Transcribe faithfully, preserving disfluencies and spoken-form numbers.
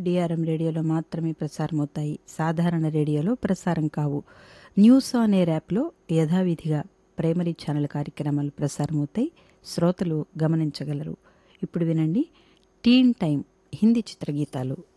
DRM రేడియోలో మాత్రమే ప్రసారమవుతాయి. సాధారణ రేడియోలో ప్రసారం కావు. న్యూస్ ఆన్ ఎయిర్ యాప్లో యథావిధిగా ప్రైమరీ ఛానల్ కార్యక్రమాలు ప్రసారమవుతాయి. శ్రోతలు గమనించగలరు. ఇప్పుడు వినండి టీన్ టైం హిందీ చిత్రగీతాలు.